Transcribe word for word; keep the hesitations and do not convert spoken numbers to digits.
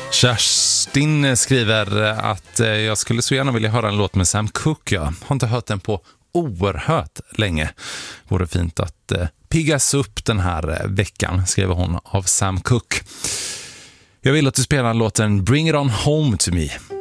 Kerstin skriver att jag skulle så gärna vilja höra en låt med Sam Cooke. Jag har inte hört den på oerhört länge. Vore fint att piggas upp den här veckan, skriver hon, av Sam Cooke. Jag vill att du spelar låten Bring It On Home To Me.